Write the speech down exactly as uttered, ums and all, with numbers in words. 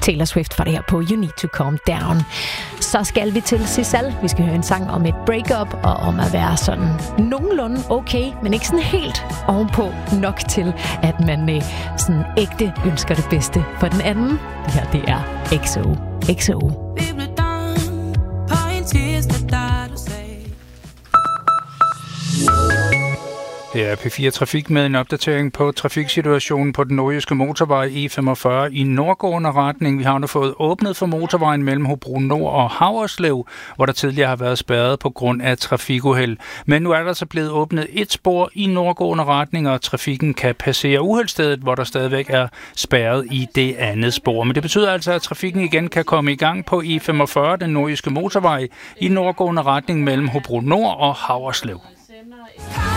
Taylor Swift fra det her på You Need to Calm Down. Så skal vi til Sisal. Vi skal høre en sang om et breakup og om at være sådan nogenlunde okay, men ikke sådan helt ovenpå nok til, at man øh, sådan ægte ønsker det bedste for den anden. Det her, det er X O. X O. Her er P fire Trafik med en opdatering på trafiksituationen på den nordjyske motorvej E femogfyrre i nordgående retning. Vi har nu fået åbnet for motorvejen mellem Hobro Nord og Haverslev, hvor der tidligere har været spærret på grund af trafikuheld. Men nu er der så blevet åbnet et spor i nordgående retning, og trafikken kan passere uheldsstedet, hvor der stadigvæk er spærret i det andet spor. Men det betyder altså, at trafikken igen kan komme i gang på E femogfyrre, den nordjyske motorvej, i nordgående retning mellem Hobro Nord og Haverslev.